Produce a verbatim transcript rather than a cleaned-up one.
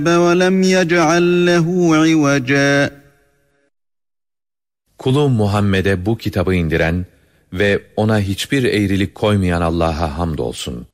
وَلَمْ يَجْعَلْ لَهُ عِوَجًا. Kulu Muhammed'e bu kitabı indiren ve ona hiçbir eğrilik koymayan Allah'a hamdolsun.